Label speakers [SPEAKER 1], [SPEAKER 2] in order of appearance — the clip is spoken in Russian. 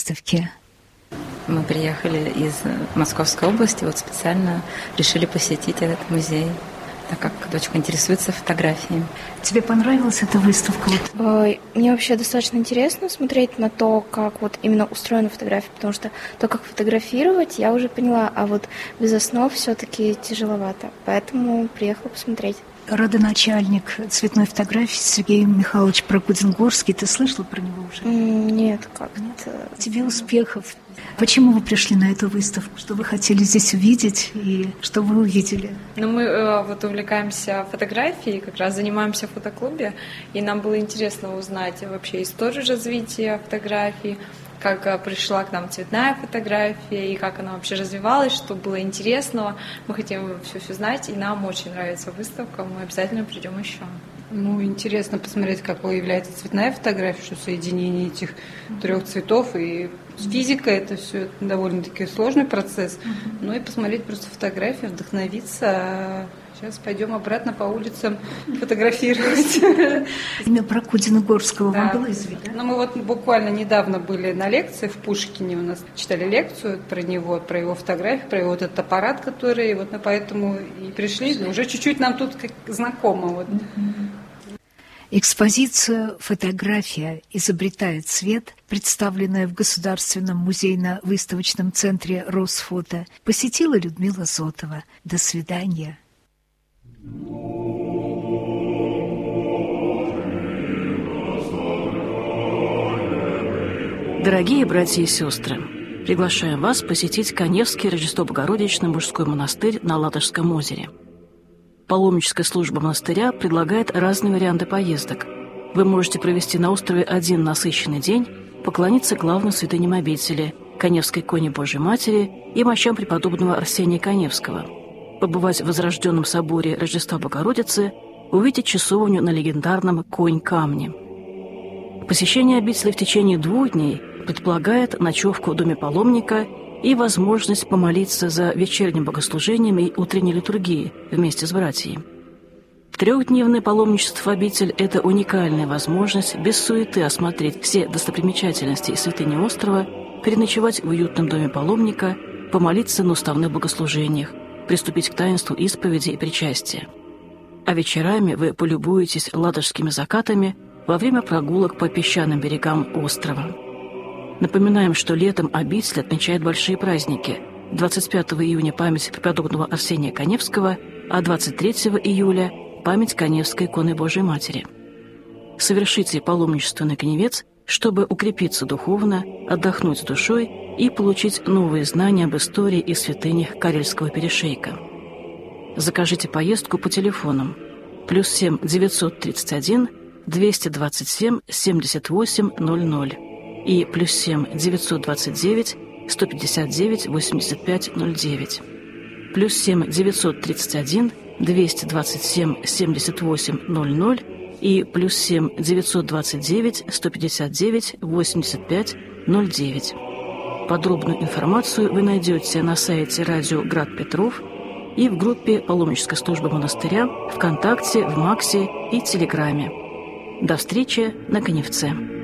[SPEAKER 1] выставки?
[SPEAKER 2] Мы приехали из Московской области, вот специально решили посетить этот музей, так как дочка интересуется фотографией.
[SPEAKER 1] Тебе понравилась эта выставка?
[SPEAKER 3] Мне вообще достаточно интересно смотреть на то, как вот именно устроена фотография, потому что то, как фотографировать, я уже поняла, а вот без основ все-таки тяжеловато, поэтому приехала посмотреть.
[SPEAKER 1] Родоначальник цветной фотографии Сергей Михайлович Прокудин-Горский. Ты слышала про него уже?
[SPEAKER 3] Нет, как-то.
[SPEAKER 1] Тебе успехов. Почему вы пришли на эту выставку? Что вы хотели здесь увидеть и что вы увидели?
[SPEAKER 4] Мы вот увлекаемся фотографией, как раз занимаемся в фотоклубе, и нам было интересно узнать вообще историю развития фотографии, как пришла к нам цветная фотография и как она вообще развивалась, что было интересного. Мы хотим все знать, и нам очень нравится выставка, мы обязательно придем еще.
[SPEAKER 5] Интересно посмотреть, как появляется цветная фотография, что соединение этих трех цветов, и физика, это все довольно-таки сложный процесс. И посмотреть просто фотографии, вдохновиться. Сейчас пойдем обратно по улицам фотографировать.
[SPEAKER 1] Имя Прокудина-Горского вам было известно?
[SPEAKER 5] Мы вот буквально недавно были на лекции в Пушкине, у нас читали лекцию про него, про его фотографии, про его вот этот аппарат, который, вот мы поэтому и пришли, уже чуть-чуть нам тут как знакомо. Вот.
[SPEAKER 1] Экспозицию «Фотография изобретает цвет», представленная в Государственном музейно-выставочном центре «Росфото», посетила Людмила Зотова. До свидания.
[SPEAKER 6] Дорогие братья и сестры, приглашаем вас посетить Каневский Рождество-Богородичный мужской монастырь на Ладожском озере. Паломническая служба монастыря предлагает разные варианты поездок. Вы можете провести на острове один насыщенный день, поклониться главной святыням обители – Каневской иконе Божьей Матери и мощам преподобного Арсения Каневского, побывать в Возрожденном соборе Рождества Богородицы, увидеть часовню на легендарном Конь-камне. Посещение обители в течение 2 дней предполагает ночевку в доме паломника и возможность помолиться за вечерним богослужением и утренней литургией вместе с братьями. 3-дневное паломничество в обитель – это уникальная возможность без суеты осмотреть все достопримечательности и святыни острова, переночевать в уютном доме паломника, помолиться на уставных богослужениях, приступить к таинству исповеди и причастия. А вечерами вы полюбуетесь ладожскими закатами во время прогулок по песчаным берегам острова. Напоминаем, что летом обитель отмечает большие праздники. 25 июня – память преподобного Арсения Каневского, а 23 июля – память Каневской иконы Божией Матери. Совершите паломничество на Каневец, чтобы укрепиться духовно, отдохнуть с душой и получить новые знания об истории и святынях Карельского перешейка. Закажите поездку по телефонам +7 931 227 78 00 и +7 929 159 85 09, +7 931 227 78 00 и +7 929 159 85 09. Подробную информацию вы найдете на сайте радио «Град Петров» и в группе паломнической службы монастыря ВКонтакте, в Максе и Телеграме. До встречи на Каневце.